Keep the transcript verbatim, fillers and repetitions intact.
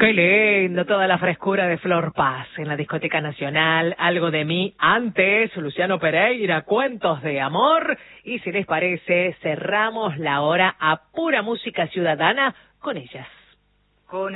Qué lindo, toda la frescura de Flor Paz en la Discoteca Nacional, algo de mí antes, Luciano Pereira, cuentos de amor, y si les parece, cerramos la hora a pura música ciudadana con ellas.